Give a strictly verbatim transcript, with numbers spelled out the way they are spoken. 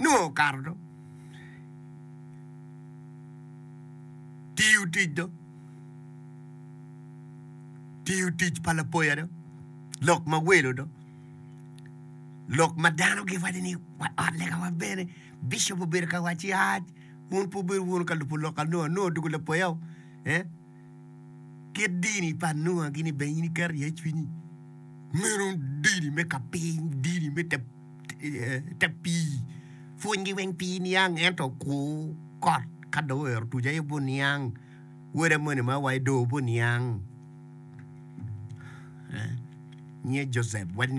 No, Cardo. Tiu tido. Tiu tij palapoya do. Lok magwelo do. Lok madano che fa ni le ka va bene. Bishop ber ka wa ci haaj. Un pu ber won ka lu lokal no no dugu le poyaw. Eh? Che dini pa no gini ben ni kar ye fini. Meron dini me ka pe dini me te te pi. Fungi wen pi niang ento ku kot ka do er tu jay bu niang. Wera mone ma wai do bu niang. Eh? Nye Joseph, what